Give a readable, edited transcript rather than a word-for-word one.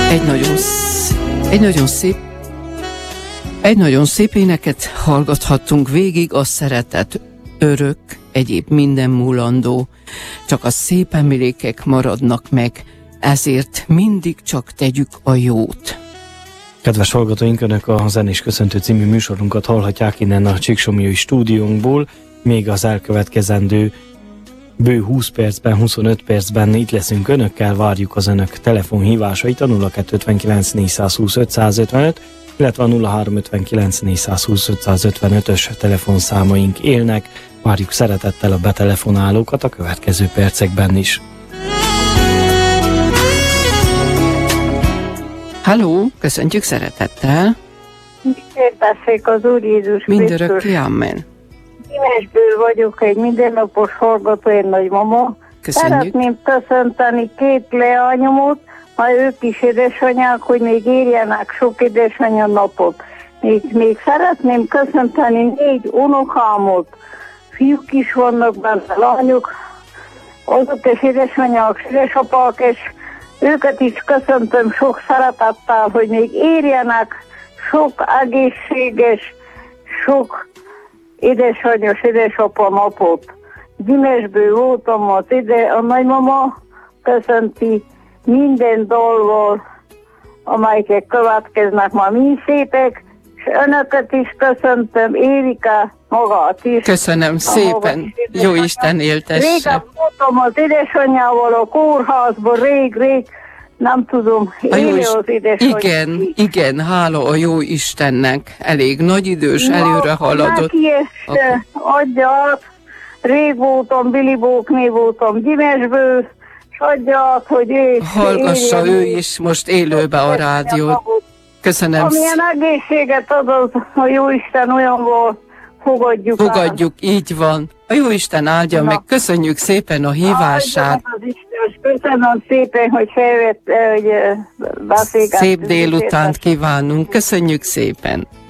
Egy nagyon szép éneket hallgathattunk végig, a szeretet örök, egyéb minden múlandó, csak a szép emlékek maradnak meg, ezért mindig csak tegyük a jót. Kedves hallgatóink, Önök a Zenés Köszöntő című műsorunkat hallhatják innen a Csíksomlyói stúdiónkból. Még az elkövetkezendő bő 20 percben, 25 percben itt leszünk Önökkel, várjuk az Önök telefonhívásait a 0259 420 555, illetve a 0359 420 555-ös telefonszámaink élnek. Várjuk szeretettel a betelefonálókat a következő percekben is. Halló, köszöntjük szeretettel! Értessék az Úr Jézus Mindörökké, amen! Imesből vagyok, egy mindennapos hallgató, én nagymama. Köszönjük! Szeretném köszönteni két leányomot, ha ők is édesanyák, hogy még érjenek sok édesanya napot. Még szeretném köszönteni 4 unokámot. Fiúk is vannak benne, lányok, azok és édesanyák, édesapák, és őket is köszöntöm sok szeretettel, hogy még érjenek sok egészséges, sok édesanyos, édesapa napot. Gyimesből voltam a nagymama köszönti minden dolgból, amelyek következnek ma mi szépek, és önöket is köszöntöm, Érika magát is. Köszönöm szépen, jó Isten éltesse. Régen voltam az édesanyjával a kórházban, rég, nem tudom, élni az édesanyja. Igen, hála a jó Istennek, elég nagy idős, előre haladott. Neki ezt adja át, rég voltam, Bilibókné voltam Gyimesből, és adja át, hogy ő hallgassa ő is most élőbe a rádiót. Köszönöm. Amilyen egészséget ad az a Jóisten, olyanból fogadjuk így van. A Jóisten áldja meg, köszönjük szépen a hívását. Köszönöm szépen, hogy felvett, hogy beszélgettünk. Szép délutánt kívánunk, köszönjük szépen.